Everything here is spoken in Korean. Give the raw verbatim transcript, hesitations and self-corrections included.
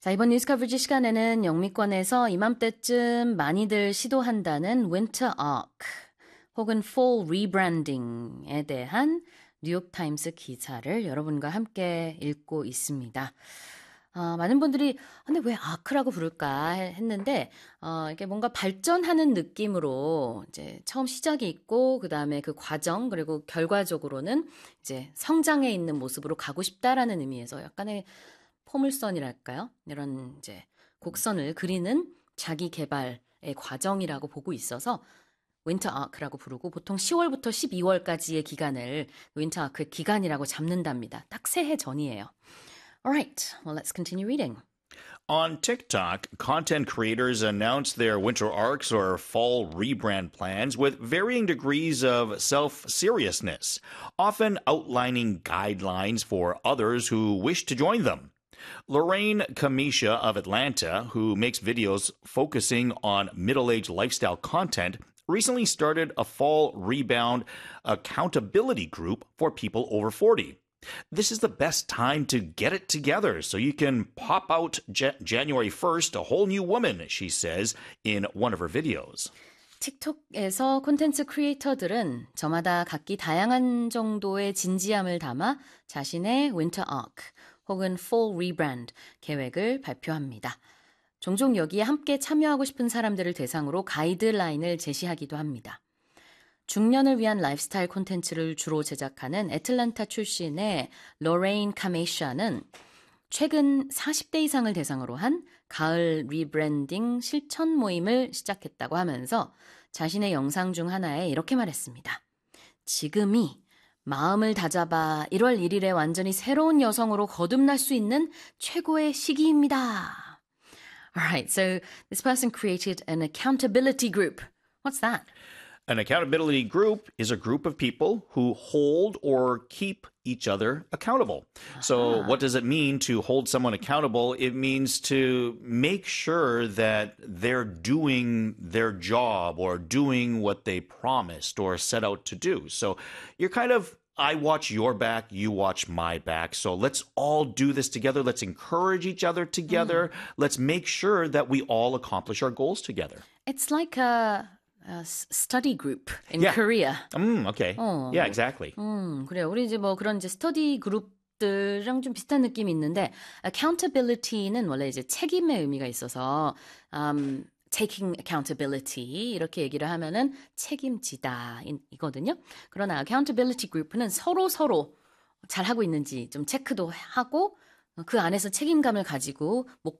자, 이번 뉴스 커버지 시간에는 영미권에서 이맘때쯤 많이들 시도한다는 Winter Arc 혹은 Fall Rebranding에 대한 뉴욕타임스 기사를 여러분과 함께 읽고 있습니다. 어, 많은 분들이 근데 왜 아크라고 부를까 했는데 어, 이게 뭔가 발전하는 느낌으로 이제 처음 시작이 있고 그 다음에 그 과정 그리고 결과적으로는 이제 성장해 있는 모습으로 가고 싶다라는 의미에서 약간의 포물선이랄까요? 이런 이제 곡선을 그리는 자기 개발의 과정이라고 보고 있어서 윈터 아크라고 부르고 보통 시월부터 십이월까지의 기간을 윈터 아크의 기간이라고 잡는답니다. 딱 새해 전이에요. Alright, well let's continue reading. On TikTok, content creators announce their winter arcs or fall rebrand plans with varying degrees of self-seriousness, often outlining guidelines for others who wish to join them. Lorraine Kamisha of Atlanta, who makes videos focusing on middle-aged lifestyle content, recently started a fall rebound accountability group for people over forty. This is the best time to get it together so you can pop out J- January first a whole new woman, she says in one of her videos. 틱톡에서 콘텐츠 크리에이터들은 저마다 각기 다양한 정도의 진지함을 담아 자신의 Winter Arc 혹은 Fall Rebrand 계획을 발표합니다. 종종 여기에 함께 참여하고 싶은 사람들을 대상으로 가이드라인을 제시하기도 합니다. 중년을 위한 라이프스타일 콘텐츠를 주로 제작하는 애틀랜타 출신의 로레인 카메이샤는 최근 사십 대 이상을 대상으로 한 가을 리브랜딩 실천 모임을 시작했다고 하면서 자신의 영상 중 하나에 이렇게 말했습니다. 지금이 마음을 다잡아 일월 일일에 완전히 새로운 여성으로 거듭날 수 있는 최고의 시기입니다. Alright, so this person created an accountability group. What's that? An accountability group is a group of people who hold or keep each other accountable. So what does it mean to hold someone accountable? It means to make sure that they're doing their job or doing what they promised or set out to do. So you're kind of I watch your back, you watch my back. So let's all do this together. Let's encourage each other together. Mm. Let's make sure that we all accomplish our goals together. It's like a A study group in yeah. Korea. Mm, okay. 어, yeah, exactly. 음, 그래요. 우리 이제 뭐 그런 이제 스터디 그룹들이랑 좀 비슷한 느낌이 있는데 accountability는 원래 이제 책임의 의미가 있어서 um, taking accountability 이렇게 얘기를 하면은 책임지다 이거든요. 그러나 accountability group는 서로 서로 잘하고 있는지 좀 체크도 하고 그 안에서 책임감을 가지고 목